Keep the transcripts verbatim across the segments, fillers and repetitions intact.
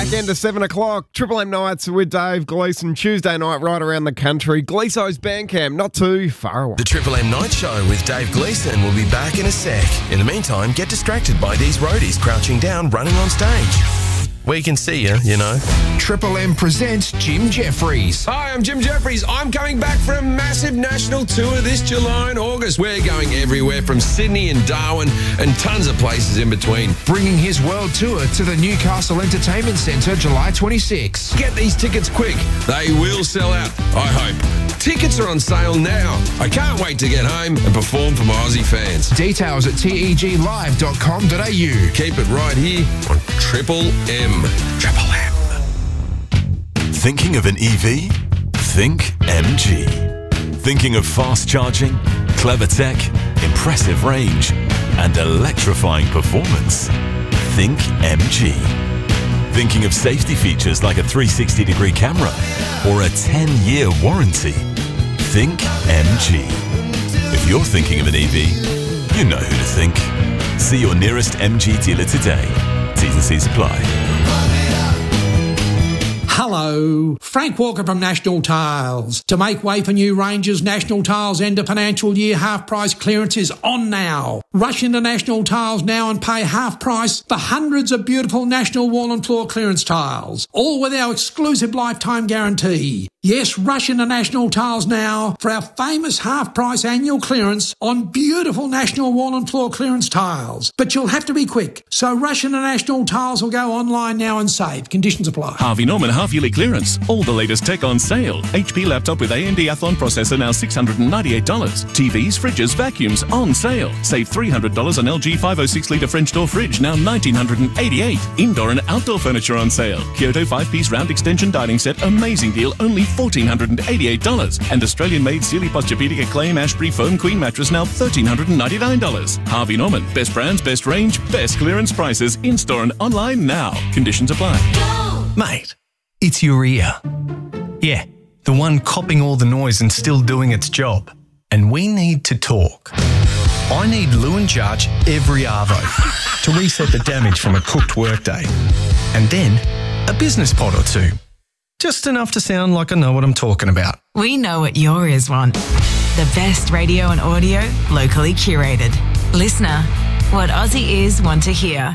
back into seven o'clock. Triple M Nights with Dave Gleeson. Tuesday night right around the country. Gleeso's Bandcamp, not too far away. The Triple M Night Show with Dave Gleeson will be back in a sec. In the meantime, get distracted by these roadies crouching down, running on stage. We can see you, you know. Triple M presents Jim Jeffries. Hi, I'm Jim Jeffries. I'm coming back for a massive national tour this July and August. We're going everywhere from Sydney and Darwin and tons of places in between. Bringing his world tour to the Newcastle Entertainment Centre July twenty-sixth. Get these tickets quick. They will sell out, I hope. Tickets are on sale now. I can't wait to get home and perform for my Aussie fans. Details at teg live dot com dot a u. Keep it right here on Triple M. Triple M. Thinking of an E V? Think M G. Thinking of fast charging, clever tech, impressive range, and electrifying performance? Think M G. Thinking of safety features like a three sixty degree camera or a ten year warranty? Think M G. If you're thinking of an E V, you know who to think. See your nearest M G dealer today. T's and C's apply. Hello, Frank Walker from National Tiles. To make way for new ranges, National Tiles end of financial year half price clearance is on now. Rush into National Tiles now and pay half price for hundreds of beautiful National wall and floor clearance tiles, all with our exclusive lifetime guarantee. Yes, rush into National Tiles now for our famous half price annual clearance on beautiful National wall and floor clearance tiles. But you'll have to be quick, so rush into National Tiles or go online now and save. Conditions apply. Harvey Norman half-yearly clearance. All the latest tech on sale. H P laptop with A M D Athlon processor now six hundred ninety-eight dollars. T Vs, fridges, vacuums on sale. Save three hundred dollars on L G five oh six litre French door fridge now one thousand nine hundred eighty-eight dollars. Indoor and outdoor furniture on sale. Kyoto five-piece round extension dining set, amazing deal, only one thousand four hundred eighty-eight dollars. And Australian-made Sealy Posturepedic Acclaim Ashbury Foam Queen mattress now one thousand three hundred ninety-nine dollars. Harvey Norman, best brands, best range, best clearance prices, in-store and online now. Conditions apply. Go! Mate, it's your ear. Yeah, the one copping all the noise and still doing its job. And we need to talk. I need Lewin Charge every arvo to reset the damage from a cooked workday. And then a business pod or two. Just enough to sound like I know what I'm talking about. We know what your ears want. The best radio and audio, locally curated. Listener, what Aussie ears want to hear.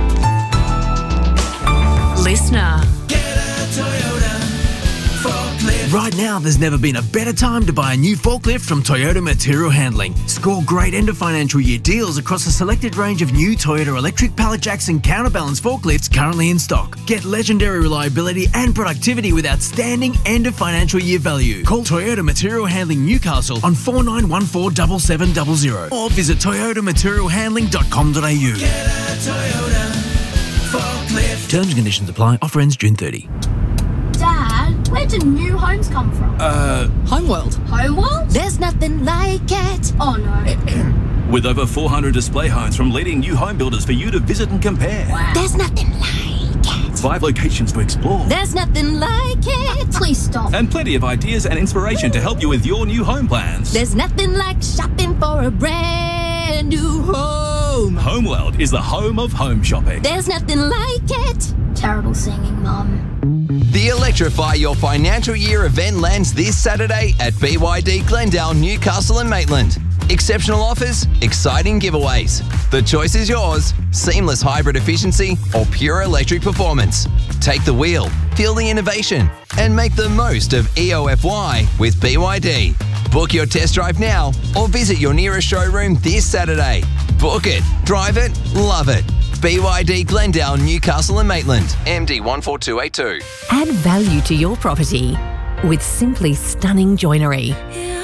Listener. Get a Toyota forklift. Right now, there's never been a better time to buy a new forklift from Toyota Material Handling. Score great end of financial year deals across a selected range of new Toyota electric pallet jacks and counterbalance forklifts currently in stock. Get legendary reliability and productivity with outstanding end of financial year value. Call Toyota Material Handling Newcastle on four nine one four seven seven zero zero or visit toyota material handling dot com dot a u. Get a Toyota forklift. Terms and conditions apply. Offer ends June thirtieth. Dad, where do new homes come from? Uh, Homeworld. Homeworld? There's nothing like it. Oh no. With over four hundred display homes from leading new home builders for you to visit and compare. Wow. There's nothing like it. Five locations to explore. There's nothing like it. Please stop. And plenty of ideas and inspiration to help you with your new home plans. There's nothing like shopping for a brand new home. Homeworld is the home of home shopping. There's nothing like it. Terrible singing, Mum. The Electrify Your Financial Year event lands this Saturday at B Y D Glendale, Newcastle and Maitland. Exceptional offers, exciting giveaways. The choice is yours. Seamless hybrid efficiency or pure electric performance. Take the wheel, feel the innovation, and make the most of E O F Y with B Y D. Book your test drive now or visit your nearest showroom this Saturday. Book it, drive it, love it. B Y D Glendale, Newcastle and Maitland. M D one four two eight two. Add value to your property with simply stunning joinery.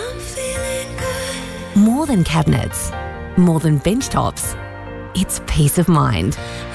More than cabinets, more than bench tops, it's peace of mind.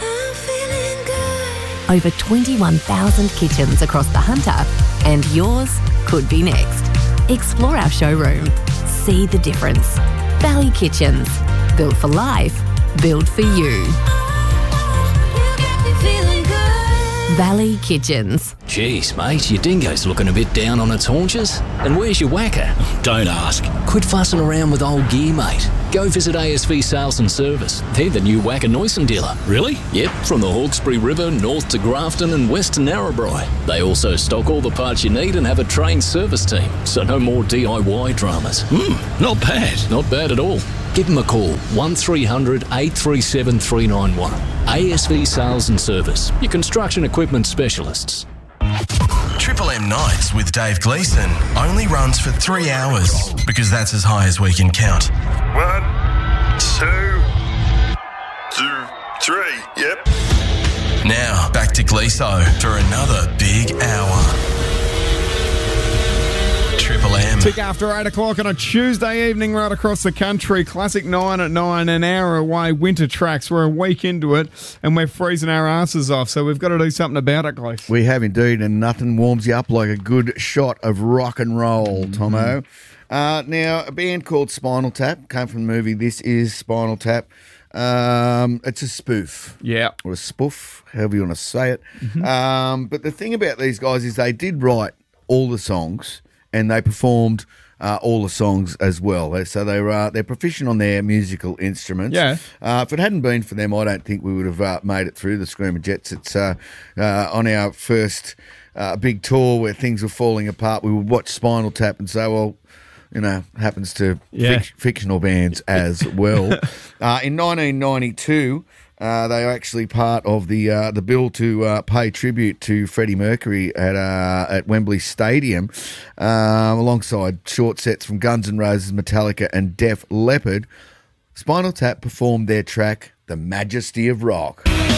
Over twenty-one thousand kitchens across the Hunter, and yours could be next. Explore our showroom. See the difference. Valley Kitchens. Built for life. Built for you. Valley Kitchens. Jeez, mate, your dingo's looking a bit down on its haunches. And where's your whacker? Don't ask. Quit fussing around with old gear, mate. Go visit A S V Sales and Service. They're the new Whacker Noisen dealer. Really? Yep, from the Hawkesbury River north to Grafton and west to Narrabri. They also stock all the parts you need and have a trained service team, so no more D I Y dramas. Hmm, not bad. Not bad at all. Give them a call, one three hundred, eight three seven, three nine one. A S V Sales and Service, your construction equipment specialists. Triple M Nights with Dave Gleeson only runs for three hours because that's as high as we can count. One, two, two, three, yep. Now, back to Gleeso for another big hour. Triple M. Tick after eight o'clock on a Tuesday evening right across the country. Classic nine at nine, an hour away. Winter tracks. We're a week into it and we're freezing our asses off, so we've got to do something about it, Glees. We have indeed, and nothing warms you up like a good shot of rock and roll, mm-hmm. Tomo. Uh, now, a band called Spinal Tap came from the movie This Is Spinal Tap. Um, it's a spoof. Yeah. Or a spoof, however you want to say it. Mm-hmm. Um, but the thing about these guys is they did write all the songs and they performed uh, all the songs as well. So they were, uh, they're proficient on their musical instruments. Yeah. Uh, if it hadn't been for them, I don't think we would have uh, made it through the Screamer Jets. It's uh, uh, on our first uh, big tour where things were falling apart. We would watch Spinal Tap and say, well, you know, happens to Yeah. fic- fictional bands as well. uh, in nineteen ninety-two, uh, they were actually part of the uh, the bill to uh, pay tribute to Freddie Mercury at uh, at Wembley Stadium, um, alongside short sets from Guns N' Roses, Metallica, and Def Leppard. Spinal Tap performed their track, "The Majesty of Rock."